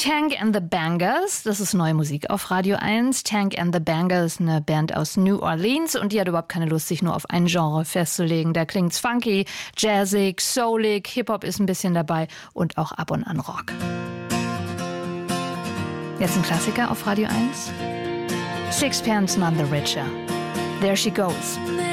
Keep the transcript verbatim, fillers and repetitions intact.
Tank and the Bangers, das ist neue Musik auf Radio eins. Tank and the Bangers, eine Band aus New Orleans und die hat überhaupt keine Lust, sich nur auf ein Genre festzulegen. Da klingt's funky, jazzig, soulig, Hip-Hop ist ein bisschen dabei und auch ab und an Rock. Jetzt ein Klassiker auf Radio eins. Sixpence None the Richer. There She Goes.